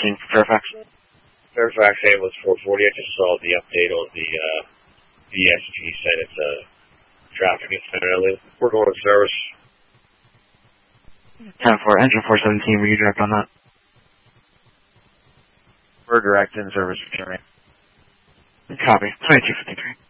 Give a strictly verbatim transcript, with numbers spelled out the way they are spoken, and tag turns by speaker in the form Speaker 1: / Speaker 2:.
Speaker 1: seventeen for Fairfax.
Speaker 2: Fairfax ambulance four forty, I just saw the update on the uh, V S G said it's a uh, traffic incident. We're going to service.
Speaker 1: ten four, engine four seventeen, were you direct on that?
Speaker 3: We're direct in service, Jeremy.
Speaker 1: Copy, twenty-two fifty-three.